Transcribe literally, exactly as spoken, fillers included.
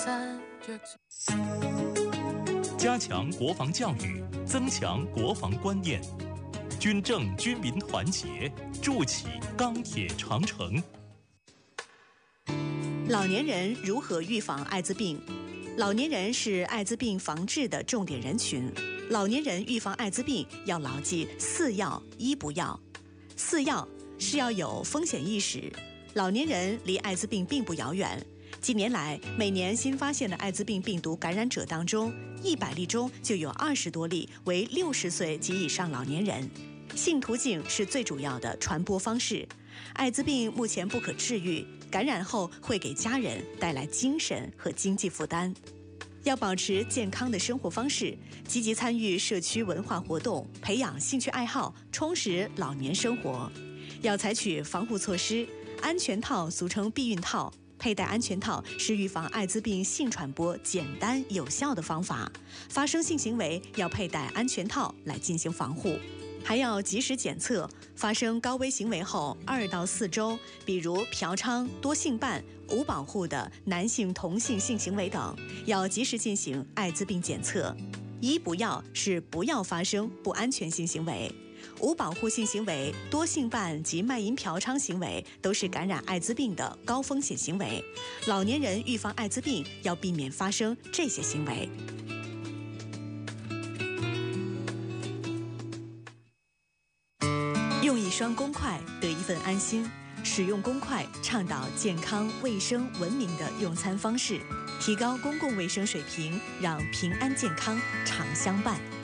加强国防教育，增强国防观念，军政军民团结，筑起钢铁长城。 老年人如何预防艾滋病？老年人是艾滋病防治的重点人群。老年人预防艾滋病要牢记四要一不要。四要是要有风险意识，老年人离艾滋病并不遥远。近年来，每年新发现的艾滋病病毒感染者当中，一百例中就有二十多例为六十岁及以上老年人。性途径是最主要的传播方式。艾滋病目前不可治愈，感染后会给家人带来精神和经济负担。要保持健康的生活方式，积极参与社区文化活动，培养兴趣爱好，充实老年生活。要采取防护措施，安全套俗称避孕套，佩戴安全套是预防艾滋病性传播简单有效的方法。发生性行为要佩戴安全套来进行防护。还要及时检测，发生高危行为后二到四周，比如嫖娼、多性伴、无保护的男性同性性行为等，要及时进行艾滋病检测。一不要是不要发生不安全性行为，无保护性行为、多性伴及卖淫嫖娼行为都是感染艾滋病的高风险行为。老年人预防艾滋病要避免发生这些行为。用一双公筷得一份安心，使用公筷倡导健康、卫生、文明的用餐方式，提高公共卫生水平，让平安健康常相伴。